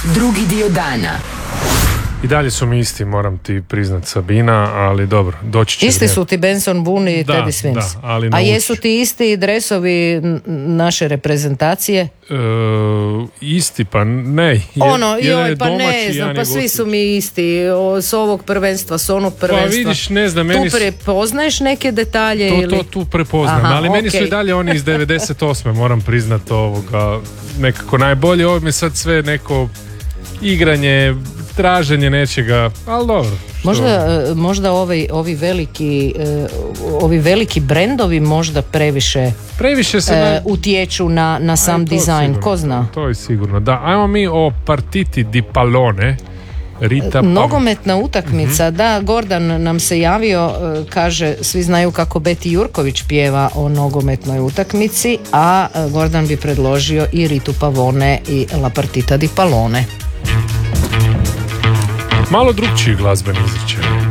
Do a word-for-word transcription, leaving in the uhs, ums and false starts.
drugi dio dana. I dalje su mi isti, moram ti priznat, Sabina, ali dobro, doći će. Isti vrijeme. su ti Benson Boone i Da, Teddy Swims. da, ali A nauči. jesu ti isti dresovi n- naše reprezentacije? E, isti, pa ne. Jed- Ono, jedan je joj, pa domaći, ne znam, jedan pa je svi su gostujući. mi isti, o, s ovog prvenstva, s onog prvenstva. Pa vidiš, ne znam, meni Tu su- prepoznaješ neke detalje To, ili... to tu prepoznam, Aha, ali meni su okej. i dalje oni iz devedeset osme moram priznat ovoga, nekako najbolje. Ovo mi je sad sve neko igranje, traženje nečega, ali dobro. što- Možda, e, možda ovi, ovi veliki e, ovi veliki brendovi možda previše Previše se... e, na- utječu na, na sam Aj, to dizajn, sigurno, ko zna. To je sigurno, da. Ajmo mi o partiti di pallone. Rita Pav- Nogometna utakmica, da, Gordan nam se javio, e, kaže, svi znaju kako Beti Jurković pjeva o nogometnoj utakmici, a e, Gordan bi predložio i Ritu Pavone i La partita di pallone. Malo drugčiji glazbeni izričaj.